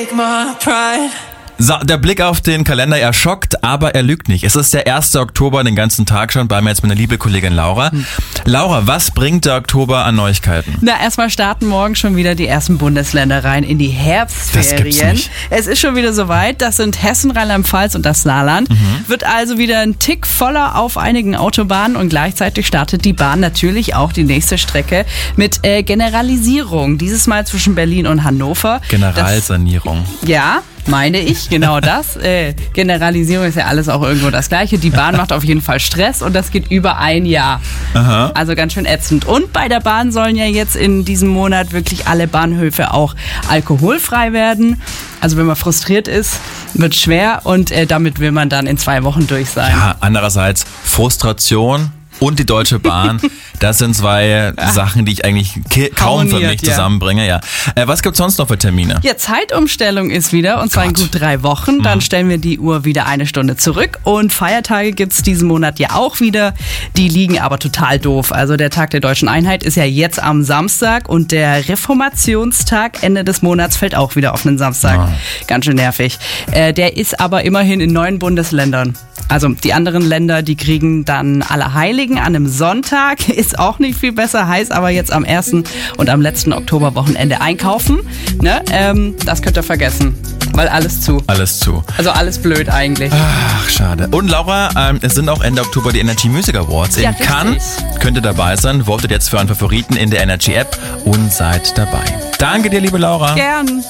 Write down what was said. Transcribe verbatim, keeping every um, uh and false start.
take my pride. So, der Blick auf den Kalender, er schockt, aber er lügt nicht. Es ist der erste Oktober, den ganzen Tag schon, bei mir jetzt meine liebe Kollegin Laura. Hm. Laura, was bringt der Oktober an Neuigkeiten? Na, erstmal starten morgen schon wieder die ersten Bundesländer rein in die Herbstferien. Das gibt's nicht. Es ist schon wieder soweit. Das sind Hessen, Rheinland-Pfalz und das Saarland. Mhm. Wird also wieder ein Tick voller auf einigen Autobahnen und gleichzeitig startet die Bahn natürlich auch die nächste Strecke mit äh, Generalisierung. Dieses Mal zwischen Berlin und Hannover. Generalsanierung. Das, ja. Meine ich, genau das. Äh, Generalisierung ist ja alles auch irgendwo das Gleiche. Die Bahn macht auf jeden Fall Stress und das geht über ein Jahr. Aha. Also ganz schön ätzend. Und bei der Bahn sollen ja jetzt in diesem Monat wirklich alle Bahnhöfe auch alkoholfrei werden. Also wenn man frustriert ist, wird schwer und äh, damit will man dann in zwei Wochen durch sein. Ja, andererseits Frustration und die Deutsche Bahn, das sind zwei ja. Sachen, die ich eigentlich ke- kaum für mich ja. zusammenbringe. Ja. Äh, was gibt's sonst noch für Termine? Ja, Zeitumstellung ist wieder und zwar Gott. in gut drei Wochen. Dann mhm. stellen wir die Uhr wieder eine Stunde zurück und Feiertage gibt's diesen Monat ja auch wieder. Die liegen aber total doof. Also der Tag der Deutschen Einheit ist ja jetzt am Samstag und der Reformationstag Ende des Monats fällt auch wieder auf einen Samstag. Oh. Ganz schön nervig. Äh, der ist aber immerhin in neun Bundesländern. Also die anderen Länder, die kriegen dann Allerheiligen an einem Sonntag. Ist auch nicht viel besser, heißt aber jetzt am ersten und am letzten Oktoberwochenende einkaufen. Ne? Ähm, das könnt ihr vergessen, weil alles zu. Alles zu. Also alles blöd eigentlich. Ach, schade. Und Laura, ähm, es sind auch Ende Oktober die Energy Music Awards. In ja, Cannes könnt ihr dabei sein. Votet jetzt für einen Favoriten in der Energy App und seid dabei. Danke dir, liebe Laura. Gern.